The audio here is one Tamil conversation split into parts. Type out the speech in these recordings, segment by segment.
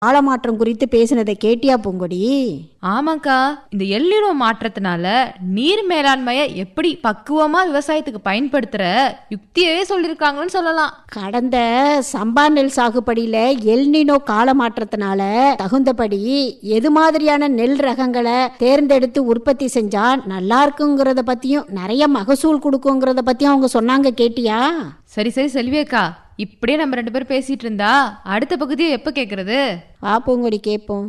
காலமாற்றம் குறித்து பேசினதை கேட்டியா பூங்கொடி? ஆமாக்கா, இந்த எல்லினோ மாற்றத்தினால நீர் மேலாண்மையை எப்படி பக்குவமா விவசாயத்துக்கு பயன்படுத்துற யுக்தியவே சொல்லியிருக்காங்கன்னு சொல்லலாம். கடந்த சம்பா நெல் சாகுபடியில எல்னினோ காலமாற்றத்தினால தகுந்தபடி எது மாதிரியான நெல் ரகங்களை தேர்ந்தெடுத்து உற்பத்தி செஞ்சா நல்லா இருக்குங்கிறத பத்தியும் நிறைய மகசூல் கொடுக்குங்கிறத பத்தியும் அவங்க சொன்னாங்க, கேட்டியா? சரி செல்வியக்கா, இப்படியே நம்ம 2 பேரும் பேசிட்டு இருந்தா அடுத்த பகுதியை எப்ப கேக்குறது? வா பூங்கொடி, கேட்போம்.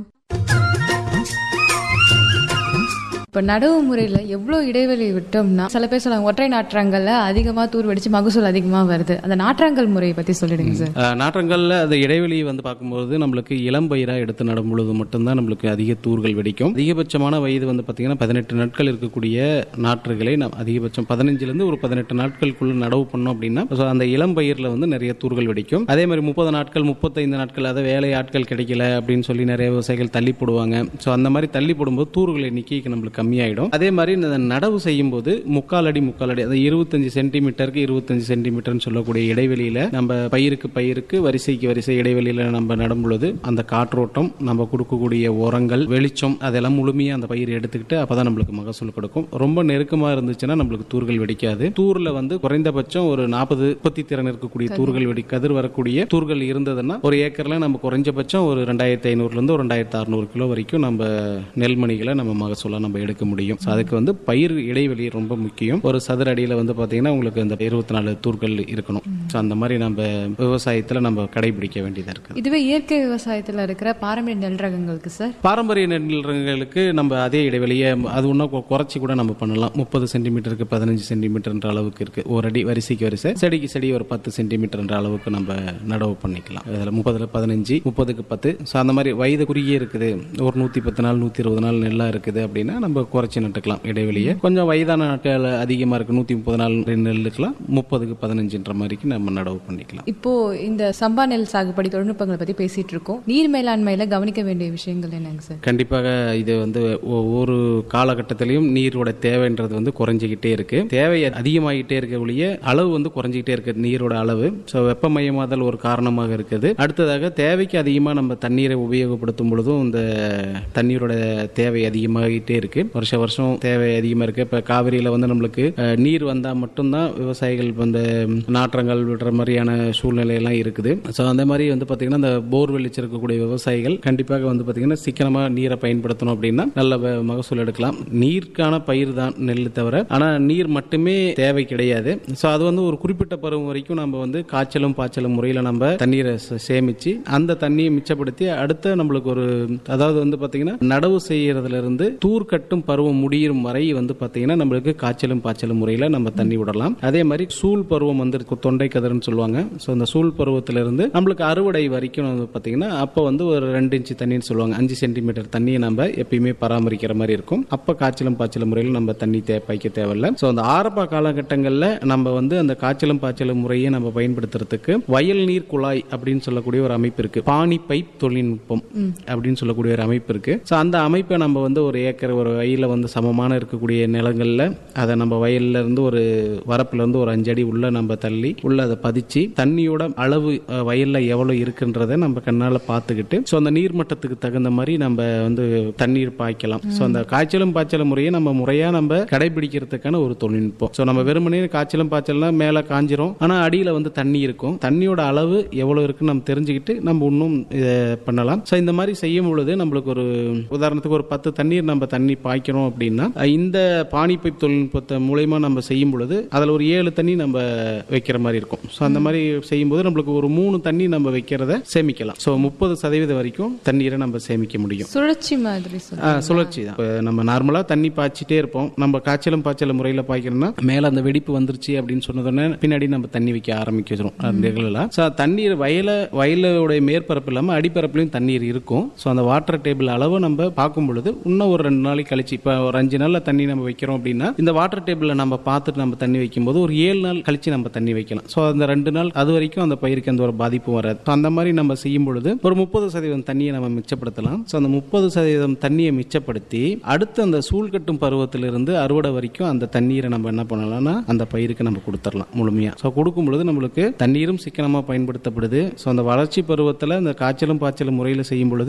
இப்போ நடவு முறையில் எவ்வளோ இடைவெளி விட்டோம்னா சில பேர் சொல்லுவாங்க ஒற்றை நாற்றங்கள்ல அதிகமாக தூர் வெடிச்சு மகசூல் அதிகமாக வருது. அந்த நாற்றங்கள் முறையை பற்றி சொல்லிடுங்க சார். நாற்றங்கள்ல அந்த இடைவெளியை பார்க்கும்போது நம்மளுக்கு இளம் பயிராக எடுத்து நடும் பொழுது மட்டும்தான் நம்மளுக்கு அதிக தூர்கள் வெடிக்கும். அதிகபட்சமான வயது பார்த்தீங்கன்னா 18 நாட்கள் இருக்கக்கூடிய நாற்றுகளை அதிகபட்சம் 15லேருந்து ஒரு 18 நாட்களுக்குள்ள நடவு பண்ணோம் அப்படின்னா அந்த இளம் பயிரில் நிறைய தூர்கள் வெடிக்கும். அதே மாதிரி 30 நாட்கள் 35 நாட்கள் அதை வேலை ஆட்கள் கிடைக்கல அப்படின்னு சொல்லி நிறைய விவசாயிகள் தள்ளி போடுவாங்க. ஸோ அந்த மாதிரி தள்ளி போடும்போது தூர்கள் எண்ணிக்கைக்கு நம்மளுக்கு கம்மியாயிடும். அதே மாதிரி இந்த நடவு செய்யும் போது முக்கால் அடி அது 25 சென்டிமீட்டருக்கு 25 சென்டிமீட்டர் சொல்லக்கூடிய இடைவெளியில நம்ம பயிருக்கு வரிசை இடைவெளியில நம்ம நடும் பொழுது அந்த காற்றோட்டம், நம்ம கொடுக்கக்கூடிய உரங்கள், வெளிச்சம் அதெல்லாம் முழுமையா அந்த பயிர் எடுத்துக்கிட்டு அப்பதான் நம்மளுக்கு மகசூல் கொடுக்கும். ரொம்ப நெருக்கமா இருந்துச்சுன்னா நம்மளுக்கு தூர்கள் வெடிக்காது. தூர்ல குறைந்தபட்சம் ஒரு 40 உற்பத்தி திறன் இருக்கக்கூடிய தூர்கள் கதிர் வரக்கூடிய தூர்கள் இருந்ததுன்னா ஒரு ஏக்கர்ல நம்ம குறைஞ்சபட்சம் ஒரு 2500 இருந்து ஒரு 2600 கிலோ வரைக்கும் நம்ம நெல்மணிகளை நம்ம மகசூலா நம்ம எடுக்க முடியும். அதுக்கு பயிர் இடைவெளி ரொம்ப முக்கியம். ஒரு சதுர அடியில பாத்தீங்கன்னா உங்களுக்கு அந்த 24 தூர்கள் இருக்கணும். அந்த மாதிரி நம்ம விவசாயத்துல நம்ம கடைபிடிக்க வேண்டியதா இருக்கு. இதுவே இயற்கை விவசாயத்துல இருக்கிற பாரம்பரிய நெல் ரகங்களுக்கு சார், பாரம்பரிய நெல் ரகங்களுக்கு நம்ம அதே இடைவெளியை அது இன்னும் குறைச்சி கூட நம்ம பண்ணலாம். 30 சென்டிமீட்டருக்கு 15 சென்டிமீட்டர் அளவுக்கு இருக்கு. ஒரு அடி வரிசைக்கு வரிசை, செடிக்கு செடி ஒரு 10 சென்டிமீட்டர் அளவுக்கு நம்ம நடவு பண்ணிக்கலாம். 30க்கு 15 30க்கு 10. அந்த மாதிரி வயது குறுகிய இருக்குது, ஒரு 110 நாள் 120 நாள் நெல்லா இருக்குது அப்படின்னா நம்ம குறைச்சி நட்டுக்கலாம் இடைவெளியை. கொஞ்சம் வயதான நாட்கள் அதிகமா இருக்கு, 130 நாள் நெல்லுக்கலாம் 30க்கு 15 மாதிரி நம்ம நடவு பண்ணிக்கலாம். இப்போ இந்த சம்பா நெல் சாகுபடி தொழில்நுட்பங்களை பத்தி பேசிட்டு இருக்கோம். நீர் மேலாண்மையில கவனிக்க வேண்டிய விஷயங்கள் என்னங்க சார்? கண்டிப்பாக இது ஒவ்வொரு காலகட்டத்திலையும் நீரோட தேவைன்றது குறைஞ்சிக்கிட்டே இருக்கு. தேவை அதிகமாகிட்டே இருக்க ஒழிய அளவு குறைஞ்சிக்கிட்டே இருக்கு நீரோட அளவு. வெப்பமயமாதல் ஒரு காரணமாக இருக்குது. அடுத்ததாக தேவைக்கு அதிகமாக நம்ம தண்ணீரை உபயோகப்படுத்தும் பொழுதும் இந்த தண்ணீரோட தேவை அதிகமாகிட்டே இருக்கு. வருஷம் தேவை அதிகமா இருக்கு. இப்ப காவிரியில நம்மளுக்கு நீர் வந்தா மட்டும்தான் விவசாயிகள் நாற்றங்கள் விடுற மாதிரியான சூழ்நிலை எல்லாம் இருக்குது. ஸோ அந்த மாதிரி பாத்தீங்கன்னா இந்த போர் வெளிச்சிருக்கக்கூடிய விவசாயிகள் கண்டிப்பாக பாத்தீங்கன்னா சிக்கனமா நீரை பயன்படுத்தணும் அப்படின்னா நல்ல மகசூல் எடுக்கலாம். நீருக்கான பயிர் தான் நெல் தவிர, ஆனா நீர் மட்டுமே தேவை கிடையாது. ஸோ அது ஒரு குறிப்பிட்ட பருவம் வரைக்கும் நம்ம காய்ச்சலும் பாய்ச்சலும் முறையில நம்ம தண்ணீரை சேமிச்சு அந்த தண்ணியை மிச்சப்படுத்தி அடுத்த நம்மளுக்கு ஒரு அதாவது பாத்தீங்கன்னா நடவு செய்யறதுல இருந்து தூர் கட்டும் பருவம் முடியும் வரை பாத்தீங்கன்னா நம்மளுக்கு காய்ச்சலும் பாய்ச்சலும் முறையில நம்ம தண்ணி விடலாம். அதே மாதிரி சூழ் பருவம் தொண்டை கதிர்னு சொல்லுவாங்க. சோ அந்த சூழ் பருவத்திலிருந்து நம்மளுக்கு அறுவடை வரைக்கும் பாத்தீங்கன்னா அப்ப ஒரு 2 இன்ச் தண்ணின்னு சொல்லுவாங்க. 5 சென்டிமீட்டர் தண்ணியை நம்ம எப்பயுமே பராமரிக்கிற மாதிரி இருக்கும். அப்ப காய்ச்சலும் பாய்ச்சலும் முறையில் நம்ம தண்ணி பாய்க்க தேவையில்லை. சோ அந்த ஆரம்ப காலகட்டங்கள்ல நம்ம அந்த காய்ச்சலும் பாய்ச்சலும் முறையை நம்ம பயன்படுத்துறதுக்கு வயல் நீர் குழாய் அப்படின்னு சொல்லக்கூடிய ஒரு அமைப்பு இருக்கு. பானி பைப் தொழில்நுட்பம் அப்படின்னு சொல்லக்கூடிய ஒரு அமைப்பு இருக்கு. சோ அந்த அமைப்பை நம்ம ஒரு ஏக்கர் ஒரு வயல்ல சமமான இருக்கக்கூடிய நிலங்கள்ல அதை நம்ம வயல்ல இருந்து ஒரு வரப்புல இருந்து ஒரு 5 அடி உள்ள நம்ம தள்ளி உள்ள அதை பதிச்சு தண்ணியோட அளவு வயல்ல எவ்வளவு இருக்குன்றதை நம்ம கண்ணால பார்த்துக்கிட்டு சோ அந்த நீர்மட்டத்துக்கு தகுந்த மாதிரி நம்ம தண்ணீர் பாய்க்கலாம். சோ அந்த காய்ச்சலும் பாய்ச்சலும் முறையை நம்ம முறையா நம்ம கடைபிடிக்கிறதுக்கான ஒரு தொழில்நுட்பம். சோ நம்ம வெறுமனே காய்ச்சலும் பாய்ச்சலாம் மேல காஞ்சிரும், ஆனா அடியில தண்ணி இருக்கும். தண்ணியோட அளவு எவ்வளவு இருக்குன்னு நம்ம தெரிஞ்சுக்கிட்டு நம்ம இன்னும் இதை பண்ணலாம். சோ இந்த மாதிரி செய்யும் பொழுது நம்மளுக்கு ஒரு உதாரணத்துக்கு ஒரு 10 தண்ணீர் நம்ம தண்ணி பாய்க்கிறோம் அப்படின்னா இந்த பானி பைப் தொழில்நுட்பத்தை மூலமா நம்ம செய்யும் பொழுது அதுல ஒரு 7 தண்ணி நம்ம வைக்கிற மாதிரி இருக்கும். சோ அந்த மாதிரி செய்யும் போது நம்மளுக்கு ஒரு 3 தண்ணி நம்ம வைக்கிறத சேமிக்கலாம். சோ 30% வரைக்கும் தண்ணீரை நம்ம சேமிக்க முடியும். சுழற்சி மாதிரி சுழற்சி தான். நம்ம நார்மலா தண்ணி பாய்ச்சிட்டே இருப்போம். நம்ம காய்ச்சலும் பாய்ச்சலும் முறையில பாய்க்கிறோம்னா மேல அந்த வெடிப்பு வந்துருச்சு அப்படின்னு சொன்னதுன்னு பின்னாடி நம்ம தண்ணி வைக்க ஆரம்பிச்சிடும். தண்ணீர் வயலோட மேற்பரப்பு இல்லாம அடிப்பரப்புலையும் தண்ணீர் இருக்கும். சோ அந்த வாட்டர் டேபிள் அளவு நம்ம பார்க்கும் பொழுது இன்னும் ஒரு 2 நாளைக்கு கழிச்சு இப்ப ஒரு 5 நாள்ல தண்ணி நம்ம வைக்கிறோம் அப்படின்னா இந்த வாட்டர் டேபிள்ல நம்ம பார்த்துட்டு நம்ம தண்ணி வைக்கும் போது ஒரு 7 நாள் கழிச்சு நம்ம தண்ணி வைக்கலாம். சோ அந்த 2 நாள் அது வரைக்கும் அந்த பயிருக்கு எந்த ஒரு பாதிப்பும் வராது. அந்த மாதிரி நம்ம செய்யும் பொழுது ஒரு 30% தண்ணியை நம்ம மிச்சப்படுத்தலாம். சோ அந்த 30% தண்ணியை மிச்சப்படுத்தி அடுத்து அந்த சூழ் கட்டும் பருவத்திலிருந்து அறுவடை வரைக்கும் அந்த தண்ணீரை நம்ம என்ன பண்ணலாம்னா அந்த பயிருக்கு நம்ம கொடுத்துடலாம் முழுமையா. சோ கொடுக்கும் பொழுது நம்மளுக்கு தண்ணீரும் சிக்கனமா பயன்படுத்தப்படுது. சோ அந்த வளர்ச்சி பருவத்தில் இந்த காய்ச்சலும் பாய்ச்சலும் முறையில் செய்யும் பொழுது